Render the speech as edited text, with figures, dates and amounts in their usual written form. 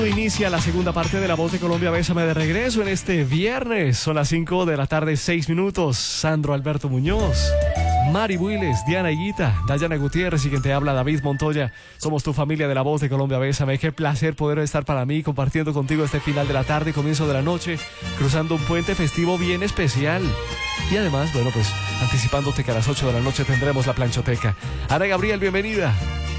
Inicia la segunda parte de La Voz de Colombia. Bésame de regreso en este viernes. Son las 5 de la tarde, 6 minutos. Sandro Alberto Muñoz, Mari Builes, Diana Higuita, Dayana Gutiérrez y quien te habla, David Montoya. Somos tu familia de La Voz de Colombia. Bésame. Qué placer poder estar para mí compartiendo contigo este final de la tarde, comienzo de la noche, cruzando un puente festivo bien especial. Y además, bueno, pues anticipándote que a las 8 de la noche tendremos la planchoteca. Ana Gabriel, bienvenida.